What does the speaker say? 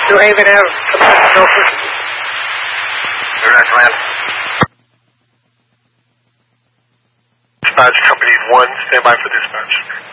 New Haven Ave, Milford. They're not land. Dispatch Company 1, stand by for dispatch.